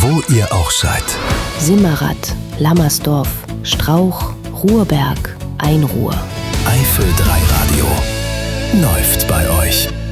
wo ihr auch seid. Simmerath, Lammersdorf, Strauch, Ruhrberg, Einruhr. Eifel 3 Radio läuft bei euch.